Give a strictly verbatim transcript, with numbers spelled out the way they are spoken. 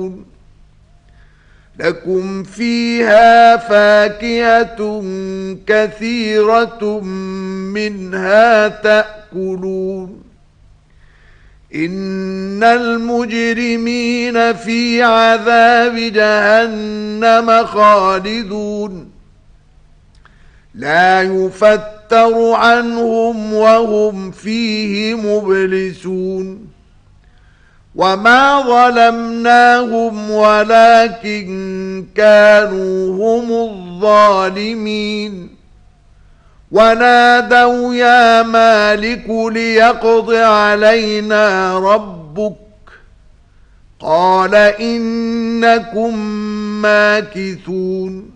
تأكلون لكم فيها فاكهة كثيرة منها تأكلون إن المجرمين في عذاب جهنم خالدون لا يفتر عنهم وهم فيه مبلسون وما ظلمناهم ولكن كانوا هم الظالمين ونادوا يا مالك ليقض علينا ربك قال إنكم ماكثون